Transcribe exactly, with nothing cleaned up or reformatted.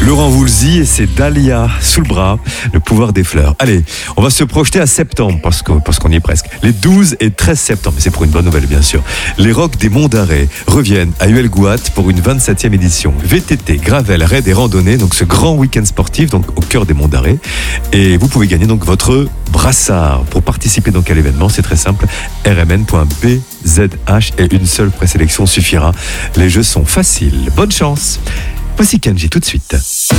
Laurent Voulzy et c'est Dahlia sous le bras, le pouvoir des fleurs. Allez, on va se projeter à septembre parce qu'on parce qu'on y est presque. Les douze et treize septembre, mais c'est pour une bonne nouvelle bien sûr. Les Rocks des Monts d'Arrée reviennent à Huelgoat pour une vingt-septième édition. V T T, gravel, raid et randonnée, donc ce grand week-end sportif donc au cœur des Monts d'Arrée. Et vous pouvez gagner donc votre brassard. Pour participer donc à l'événement, c'est très simple, r m n point b z h et une seule présélection suffira. Les jeux sont faciles. Bonne chance. Voici Kenji tout de suite.